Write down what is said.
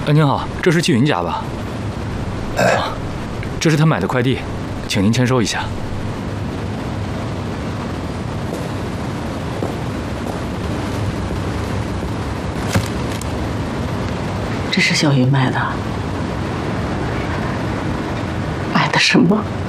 您好，这是季云家吧？这是他买的快递，请您签收一下。 这是小云买的，买的什么？